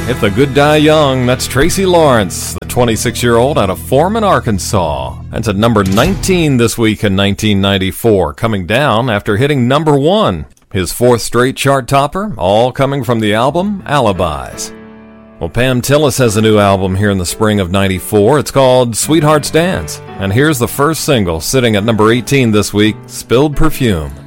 If the Good Die Young, that's Tracy Lawrence, the 26-year-old out of Foreman, Arkansas. That's at number 19 this week in 1994, coming down after hitting number 1. His 4th straight chart topper, all coming from the album Alibis. Well, Pam Tillis has a new album here in the spring of 94. It's called Sweetheart's Dance. And here's the first single, sitting at number 18 this week, Spilled Perfume.